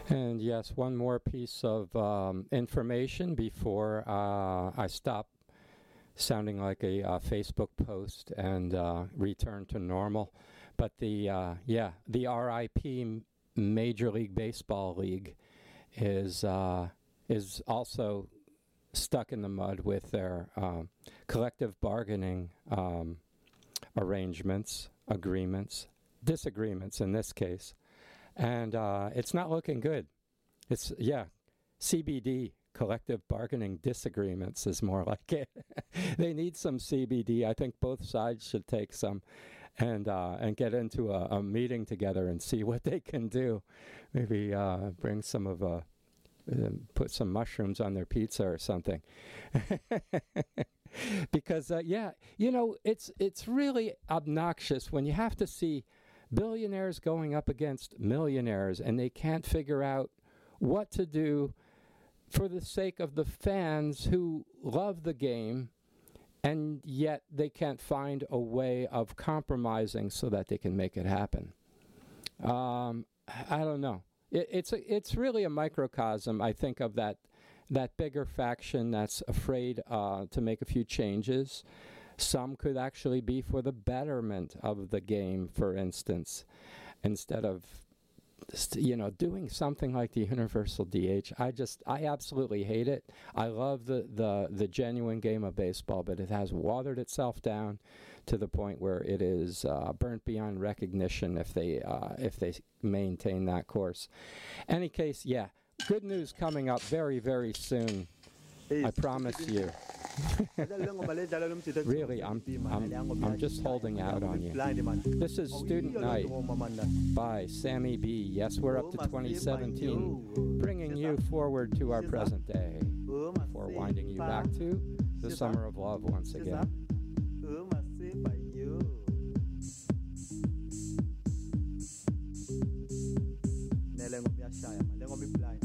And yes, one more piece of information before I stop sounding like a Facebook post and return to normal. But the RIP Major League Baseball League is also stuck in the mud with their collective bargaining agreements, disagreements in this case. And it's not looking good. It's, CBD, collective bargaining disagreements is more like it. They need some CBD. I think both sides should take some and get into a meeting together and see what they can do. Maybe bring some of put some mushrooms on their pizza or something. Because, it's really obnoxious when you have to see billionaires going up against millionaires and they can't figure out what to do for the sake of the fans who love the game, and yet they can't find a way of compromising so that they can make it happen. I don't know. It's really a microcosm, I think, of that bigger faction that's afraid to make a few changes. Some could actually be for the betterment of the game, for instance, instead of doing something like the universal DH. I absolutely hate it. I love the genuine game of baseball, but it has watered itself down to the point where it is burnt beyond recognition if they maintain that course. Any case, good news coming up very, very soon. I promise you. Really, I'm just holding out on you. This is Student Night by Sammy B. Yes, we're up to 2017, bringing you forward to our present day before winding you back to the summer of love once again. Malengo